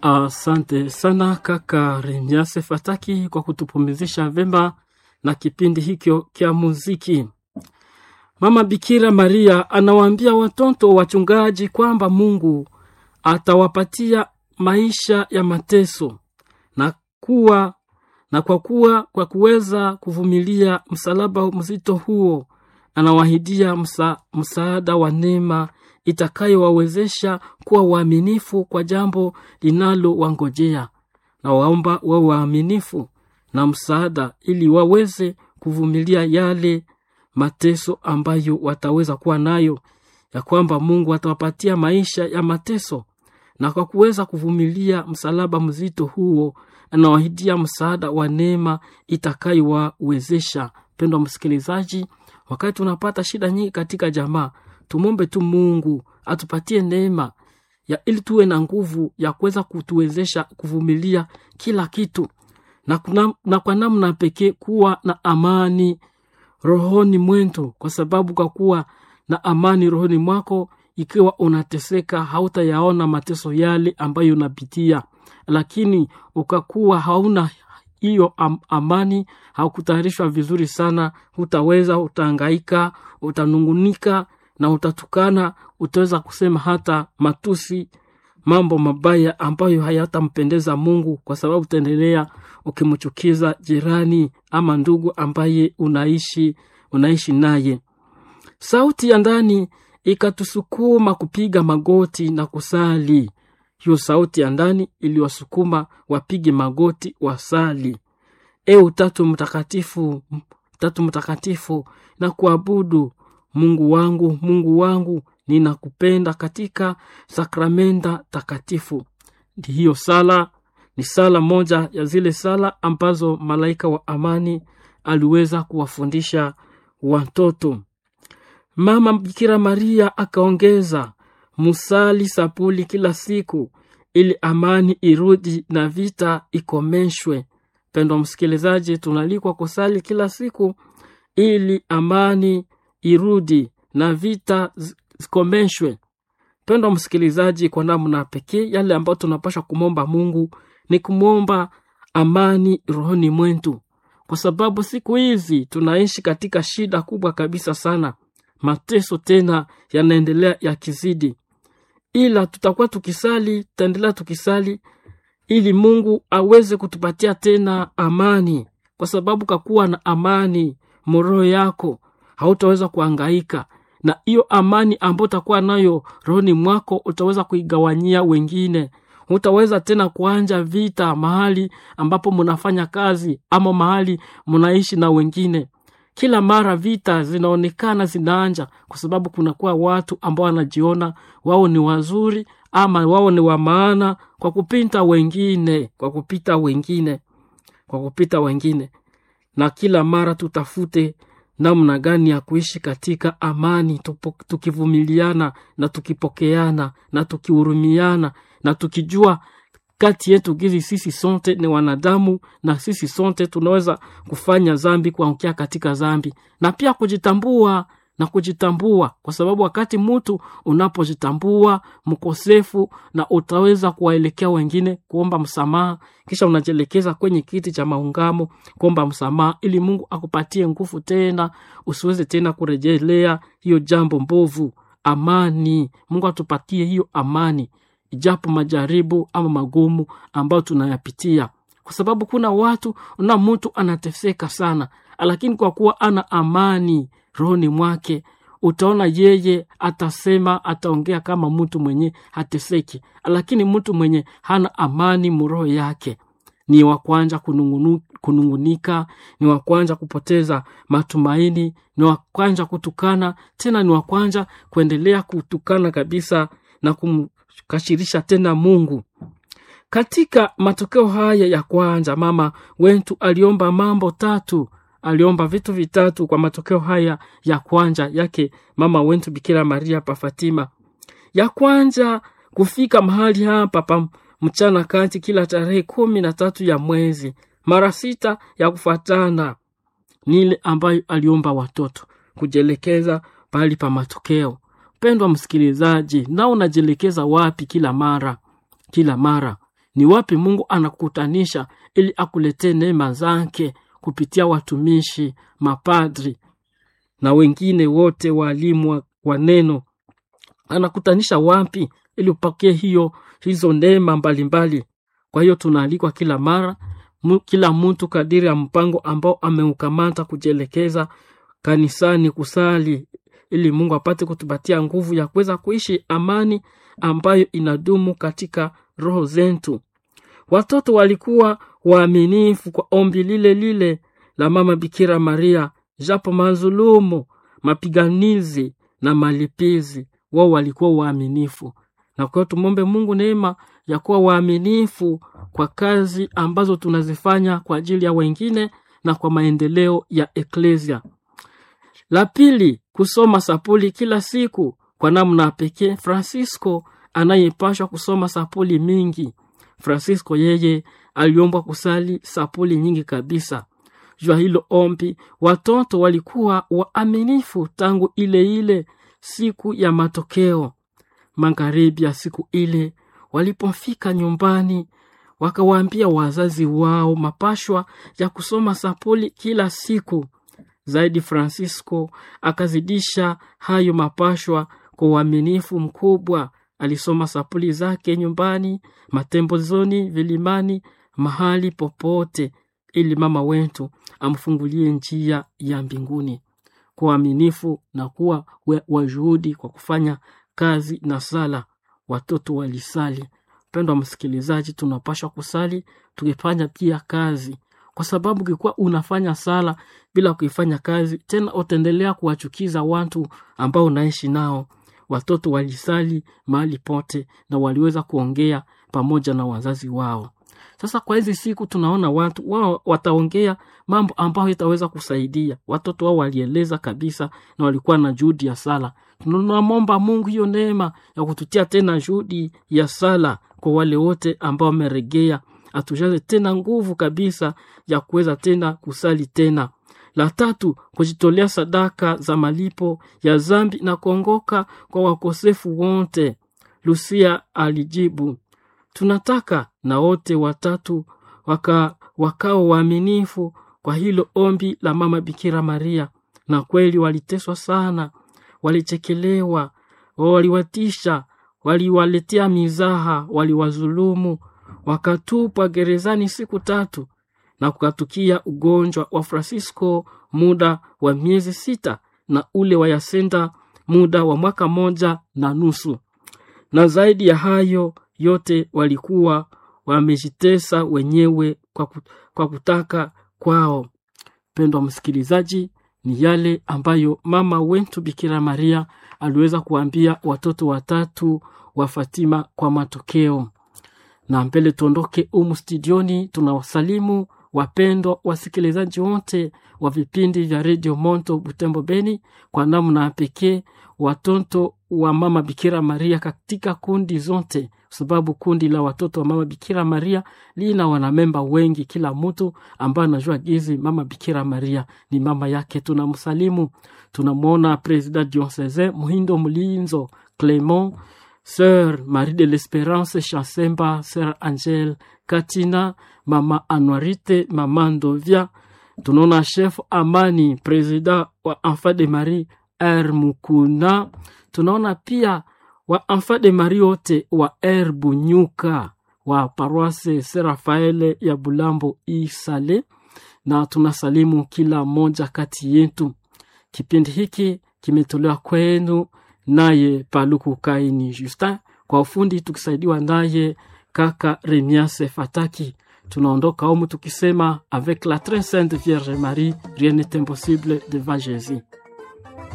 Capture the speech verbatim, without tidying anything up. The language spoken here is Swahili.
Asante sana kaka Remiase Fataki kwa kutupumzisha vema na kipindi hikyo kia muziki. Mama Bikira Maria anawaambia watoto wachungaji kwamba Mungu atawapatia maisha ya mateso na kuwa na kwa kuwa kwa kuweza kuvumilia msalaba mzito huo, anawahidia msa, msaada wa neema itakayowawezesha kuwa waaminifu kwa jambo linalo wangojea. Na waomba wawe waaminifu na msaada ili waweze kuvumilia yale mateso ambayo wataweza kuwa nayo, ya kwamba Mungu atawapatia maisha ya mateso na kwa kuweza kuvumilia msalaba mzito huo anawahidia msaada wa neema itakayowawezesha. Pendwa msikilizaji, wakati unapata shida nyingi katika jamaa, tumombe tu Mungu atupatie neema ya ili tuwe na nguvu ya kuweza kutuwezesha kuvumilia kila kitu, na, kuna, na kwa namna pekee kuwa na amani rohoni mwetu, kwa sababu kwa kuwa na amani rohoni mwako, ikiwa unateseka hautayaona mateso yale ambayo unapitia, lakini ukakuwa hauna hiyo am, amani, haukutayarishwa vizuri sana, hutaweza, utahangaika, utanungunika na utatukana, utaweza kusema hata matusi, mambo mabaya ambayo hayatampendeza Mungu, kwa sababu utaendelea ukimchukiza jirani ama ndugu ambaye unaishi unaishi naye. Sauti ya ndani ikatusukuma kupiga magoti na kusali. Hiyo sauti ya ndani iliwasukuma wapige magoti wasali. E Utatu Mtakatifu, Utatu Mtakatifu, na kuabudu Mungu wangu, Mungu wangu, ninakupenda katika sakramenta takatifu. Hiyo sala ni sala moja ya zile sala ambazo malaika wa amani aliweza kuwafundisha watoto. Mama Bikira Maria akaongeza, musali sapuli kila siku ili amani irudi na vita ikomeshwe. Pendwa msikilizaji, tunalikwa kusali kila siku ili amani irudi na vita zikomeshwe. Pendwa msikilizaji, kwa namna pekee yale ambayo tunapaswa kumomba Mungu ni kumomba amani rohoni mwetu, kwa sababu siku hizi tunaishi katika shida kubwa kabisa sana. Mateso tena yanaendelea yakizidi, ila tutakuwa tukisali, tutaendelea tukisali ili Mungu aweze kutupatia tena amani, kwa sababu kakuwa na amani moroho yako hautaweza kuhangaika, na hiyo amani ambayo utakuwa nayo rohoni mwako utaweza kuigawanyia wengine. Utaweza tena kuanja vita mahali ambapo mnafanya kazi ama mahali mnaishi na wengine. Kila mara vita zinaonekana zinaanja, kwa sababu kuna kuwa watu ambao wanajiona wao ni wazuri ama wao ni wa maana kwa kupita wengine, kwa kupita wengine, kwa kupita wengine. Na kila mara tutafute namna gani ya kuishi katika amani, tukivumiliana na tukipokeana na tukihurumiana na tukijua kati yetu gizi sisi sote ni wanadamu, na sisi sote tunaweza kufanya zambi, kuangukia katika zambi, na pia kujitambua na kujitambua, kwa sababu wakati mtu unapojitambua mkosefu na utaweza kuwaelekea wengine kuomba msamaha, kisha unajelekeza kwenye kiti cha maungamo kuomba msamaha ili Mungu akupatie nguvu tena usiweze tena kurejelea hiyo jambo mbovu. Amani, Mungu atupatie hiyo amani ijapo majaribu ama magumu ambayo tunayapitia, kwa sababu kuna watu na mtu anateseka sana, lakini kwa kuwa ana amani rohoni mwake, utaona yeye atasema, ataongea kama mtu mwenye hateseki. Lakini mtu mwenye hana amani mroho yake ni wa kwanza kunungunu, kunungunika, ni wa kwanza kupoteza matumaini, ni wa kwanza kutukana, tena ni wa kwanza kuendelea kutukana kabisa na kumkashirisha tena Mungu. Katika matokeo haya ya kwanza, mama wetu aliomba mambo tatu, aliomba vitu vitatu kwa matokeo haya ya kwanza yake mama wetu Bikira Maria pa Fatima. Ya kwanza, kufika mahali hapa pa mchana kati kila tarehe kumi na tatu ya mwezi mara sita ya kufuatana, nile ambayo aliomba watoto kujelekeza pali pa matokeo. Pendwa msikilizaji, na unajelekeza wapi kila mara? Kila mara Ni wapi Mungu anakutanisha ili akuletee neema zake kupitia watumishi, mapadri na wengine wote walimu wa neno? Anakutanisha wapi ili upokee hiyo hizo neema mbalimbali? Kwa hiyo tunaalikwa kila mara, mu, kila mtu kadiri ya mpango ambao ameukamata kujielekeza kanisani kusali, ili Mungu apate kutupatia nguvu ya kuweza kuishi amani ambayo inadumu katika roho zetu. Watoto walikuwa waaminifu kwa ombi lile lile la mama Bikira Maria, japo mazulumu, mapiganizi na malipizi, wao walikuwa waaminifu. Na kwa tumombe Mungu neema ya kuwa waaminifu kwa kazi ambazo tunazifanya kwa ajili ya wengine na kwa maendeleo ya eklesia. La pili, kusoma sapuli kila siku. Kwa namna pekee Francisco anayepashwa kusoma sapuli mingi. Francisco yeye aliombwa kusali sapuli nyingi kabisa. Jua hilo ombi, watoto walikuwa waaminifu tangu ile ile siku ya matokeo. Magharibi ya siku ile, walipofika nyumbani, wakawaambia wazazi wao mapashwa ya kusoma sapuli kila siku. Zaidi Francisco akazidisha hayo mapashwa kwa uaminifu mkubwa. Alisoma sapuli zake nyumbani, matembozoni, vilimani, mahali popote, ili mama wetu amfungulie njia ya mbinguni. Kwa uaminifu na kuwa wajuhudi kwa kufanya kazi na sala, watoto walisali. Pendwa msikilizaji, tunapaswa kusali tukifanya pia kazi, kwa sababu ukikuwa unafanya sala bila kuifanya kazi, tena utaendelea kuwachukiza watu ambao unaishi nao. Watoto walisali mahali pote na waliweza kuongea pamoja na wazazi wao. Sasa kwa hizi siku tunaona watu wao wataongea mambo ambayo itaweza kusaidia. Watoto wao walieleza kabisa na walikuwa na juhudi ya sala. Tunamwomba Mungu hiyo neema ya kututia tena juhudi ya sala kwa wale wote ambao wameregea, atujaze tena nguvu kabisa ya kuweza tena kusali tena. La tatu, kujitolea sadaka za malipo ya zambi na kuongoka kwa wakosefu wote. Lucia alijibu, tunataka na wote watatu waka, wakao waaminifu kwa hilo ombi la mama Bikira Maria. Na kweli waliteswa sana, walichekelewa, waliwatisha, waliwaletea mizaha, waliwazulumu, wakatupwa gerezani siku tatu, na kukatukia ugonjwa wa Francisco muda wa miezi sita na ule wa Yasenda muda wa mwaka moja na nusu. Na zaidi ya hayo yote walikuwa wamejitesa wenyewe kwa, kwa kutaka kwao. Pendwa msikilizaji, ni yale ambayo mama wetu Bikira Maria aliweza kuambia watoto watatu wa Fatima kwa matokeo. Na mbele tuondoke umu studioni, tunawasalimu wapendwa wasikilizaji wote wa vipindi vya Radio Monto Butembo Beni, kwa namna pekee watoto wa mama Bikira Maria katika kundi zote, sababu kundi la watoto wa mama Bikira Maria lina wanamemba wengi. Kila mtu ambaye anajua gizi mama Bikira Maria ni mama yake tunamsalimu. Tunamuona President Diocese Muhindo Mulinzo Clement, Sœur Marie de l'Espérance Chansemba, Sœur Angel Katina, Mama Anuarite, Mama Ndovia. Tunaona Chef Amani, President wa Enfant de Marie R Mukuna. Tunaona pia wa Enfant de Marie wote wa R Bunyuka, wa Paroisse Saint Raphael ya Bulambo Isale. Na tunasalimu kila moja kati yetu. Kipindi hiki kimetolewa kwenu naye Paluku Kaini Justin, kwa ufundi tukisaidiwa naye kaka Remiase Fataki. Tunaondoka humu tukisema avec la très sainte Vierge Marie, rien n'est impossible devant Jésus.